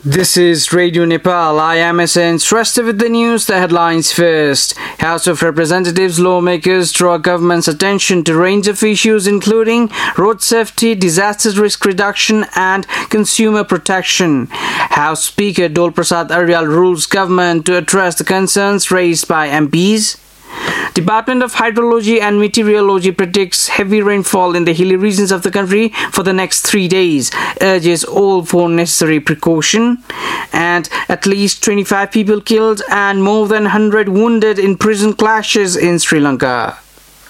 This is Radio Nepal. I am SN. Trusted with the news, the headlines first. House of Representatives lawmakers draw government's attention to a range of issues including road safety, disaster risk reduction and consumer protection. House Speaker Dol Prasad Aryal rules government to address the concerns raised by MPs. Department of Hydrology and Meteorology predicts heavy rainfall in the hilly regions of the country for the next 3 days, urges all for necessary precaution. And at least 25 people killed and more than 100 wounded in prison clashes in Sri Lanka.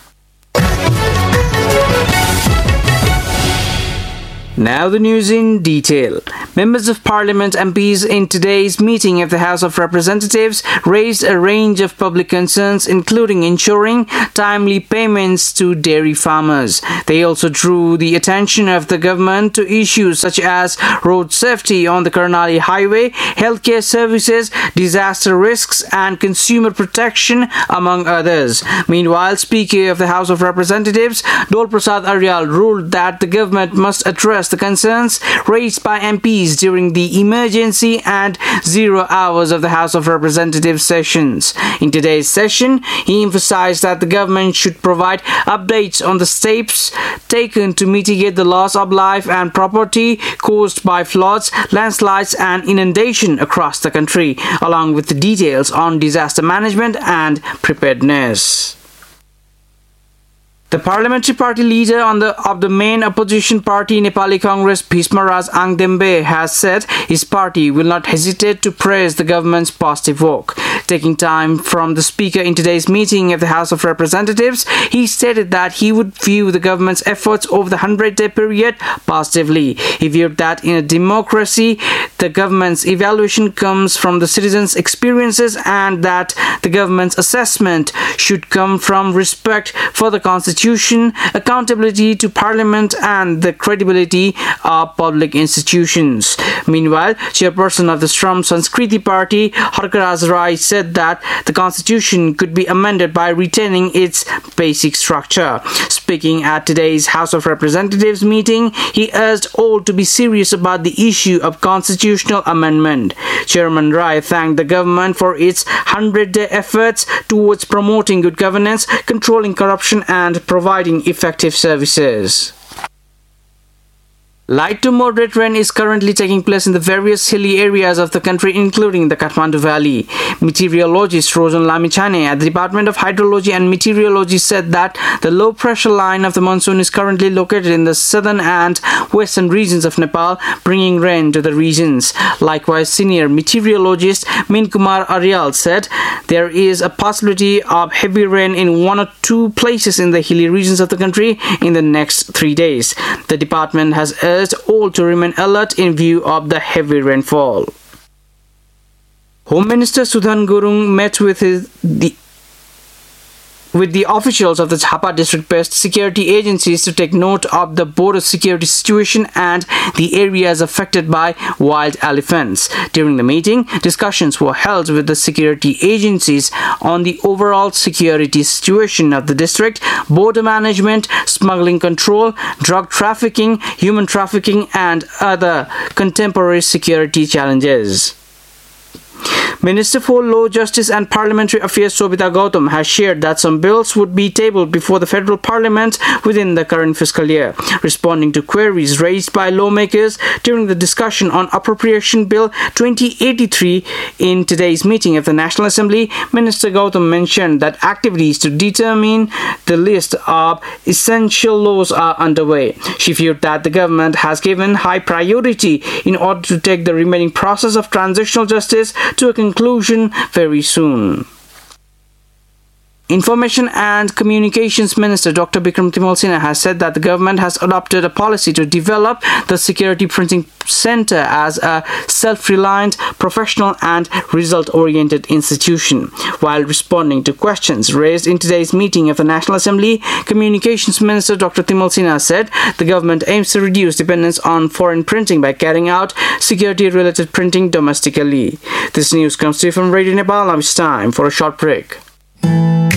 Now the news in detail. Members of Parliament MPs in today's meeting of the House of Representatives raised a range of public concerns including ensuring timely payments to dairy farmers. They also drew the attention of the government to issues such as road safety on the Karnali Highway, healthcare services, disaster risks and consumer protection among others. Meanwhile, Speaker of the House of Representatives Dol Prasad Aryal ruled that the government must address the concerns raised by MPs during the emergency and 0 hours of the House of Representatives sessions. In today's session, he emphasized that the government should provide updates on the steps taken to mitigate the loss of life and property caused by floods, landslides and inundation across the country, along with the details on disaster management and preparedness. The parliamentary party leader of the main opposition party, Nepali Congress, Bhismaraj Angdembe, has said his party will not hesitate to praise the government's positive work. Taking time from the speaker in today's meeting of the House of Representatives, he stated that he would view the government's efforts over the 100-day period positively. He viewed that in a democracy, the government's evaluation comes from the citizens' experiences and that the government's assessment should come from respect for the Constitution, accountability to Parliament and the credibility of public institutions. Meanwhile, chairperson of the Shram Sanskriti Party, Harkaraj Rai, said that the Constitution could be amended by retaining its basic structure. Speaking at today's House of Representatives meeting, he urged all to be serious about the issue of constitutional amendment. Chairman Rai thanked the government for its 100-day efforts towards promoting good governance, controlling corruption and providing effective services. Light to moderate rain is currently taking place in the various hilly areas of the country, including the Kathmandu Valley. Meteorologist Rojan Lamichane at the Department of Hydrology and Meteorology said that the low-pressure line of the monsoon is currently located in the southern and western regions of Nepal, bringing rain to the regions. Likewise, senior meteorologist Min Kumar Aryal said there is a possibility of heavy rain in 1 or 2 places in the hilly regions of the country in the next 3 days. The department has urged all to remain alert in view of the heavy rainfall. Home Minister Sudhan Gurung met with the officials of the Jhapa district-based security agencies to take note of the border security situation and the areas affected by wild elephants. During the meeting, discussions were held with the security agencies on the overall security situation of the district, border management, smuggling control, drug trafficking, human trafficking and other contemporary security challenges. Minister for Law, Justice and Parliamentary Affairs Sobita Gautam has shared that some bills would be tabled before the federal parliament within the current fiscal year. Responding to queries raised by lawmakers during the discussion on Appropriation Bill 2083 in today's meeting of the National Assembly, Minister Gautam mentioned that activities to determine the list of essential laws are underway. She viewed that the government has given high priority in order to take the remaining process of transitional justice to a conclusion very soon. Information and Communications Minister Dr. Bikram Timal Sinha has said that the government has adopted a policy to develop the Security Printing Center as a self-reliant, professional and result-oriented institution. While responding to questions raised in today's meeting of the National Assembly, Communications Minister Dr. Timal Sinha said the government aims to reduce dependence on foreign printing by carrying out security-related printing domestically. This news comes to you from Radio Nepal. Now it's time for a short break.